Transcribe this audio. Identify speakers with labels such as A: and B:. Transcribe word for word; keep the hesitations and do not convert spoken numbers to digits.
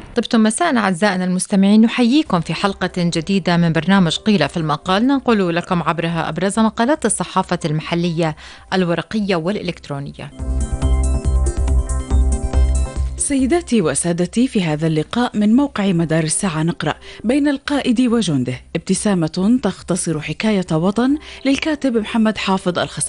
A: طبتم مساء أعزائنا المستمعين، نحييكم في حلقة جديدة من برنامج قيل في المقال، ننقل لكم عبرها أبرز مقالات الصحافة المحلية الورقية والإلكترونية.
B: سيداتي وسادتي، في هذا اللقاء من موقع مدار الساعة نقرأ: بين القائد وجنده ابتسامة تختصر حكاية وطن للكاتب محمد حافظ الخصاص.